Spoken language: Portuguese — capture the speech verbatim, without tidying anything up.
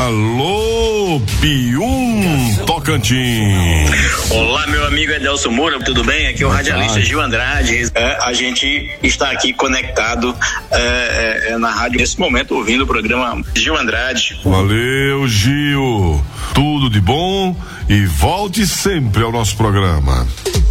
Alô, Pium Tocantins. Olá, meu amigo Edelson Moura, tudo bem? Aqui é o radialista Gil Andrade. É, a gente está aqui conectado é, é, na rádio nesse momento, ouvindo o programa Gil Andrade. Valeu, Gil. Tudo de bom e volte sempre ao nosso programa.